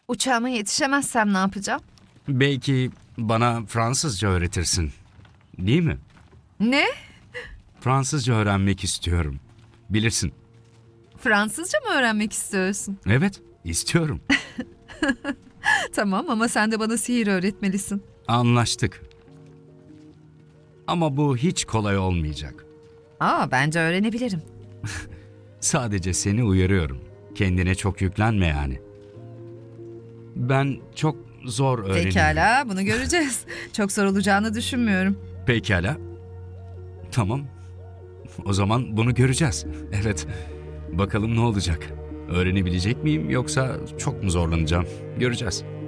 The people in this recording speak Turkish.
Uçağıma yetişemezsem ne yapacağım? Belki bana Fransızca öğretirsin. Değil mi? Ne? Fransızca öğrenmek istiyorum. Bilirsin. Fransızca mı öğrenmek istiyorsun? Evet, istiyorum. Tamam ama sen de bana sihir öğretmelisin. Anlaştık. Ama bu hiç kolay olmayacak. Bence öğrenebilirim. Sadece seni uyarıyorum. Kendine çok yüklenme yani. Ben çok zor öğreniyorum. Pekala, bunu göreceğiz. Çok zor olacağını düşünmüyorum. Pekala. Tamam. O zaman bunu göreceğiz. Evet. Bakalım ne olacak? Öğrenebilecek miyim yoksa çok mu zorlanacağım? Göreceğiz.